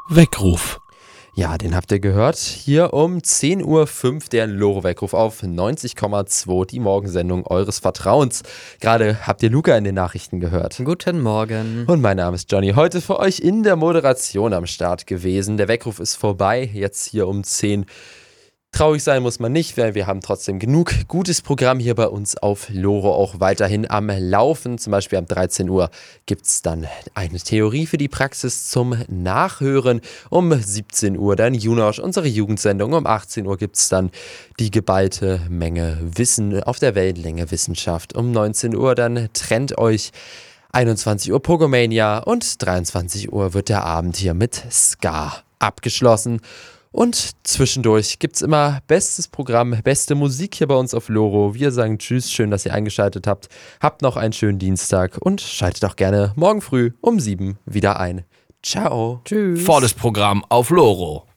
Weckruf. Ja, den habt ihr gehört. Hier um 10.05 Uhr der Loro-Weckruf auf 90,2, die Morgensendung eures Vertrauens. Gerade habt ihr Luca in den Nachrichten gehört. Guten Morgen. Und mein Name ist Johnny, heute für euch in der Moderation am Start gewesen. Der Weckruf ist vorbei, jetzt hier um 10. Traurig sein muss man nicht, weil wir haben trotzdem genug gutes Programm hier bei uns auf Loro auch weiterhin am Laufen. Zum Beispiel ab 13 Uhr gibt es dann eine Theorie für die Praxis zum Nachhören. Um 17 Uhr dann Junosch, unsere Jugendsendung. Um 18 Uhr gibt es dann die geballte Menge Wissen auf der Wellenlänge Wissenschaft. Um 19 Uhr dann trennt euch 21 Uhr Pogomania und 23 Uhr wird der Abend hier mit Ska abgeschlossen. Und zwischendurch gibt's immer bestes Programm, beste Musik hier bei uns auf Loro. Wir sagen Tschüss, schön, dass ihr eingeschaltet habt. Habt noch einen schönen Dienstag und schaltet auch gerne morgen früh um 7 wieder ein. Ciao. Tschüss. Volles Programm auf Loro.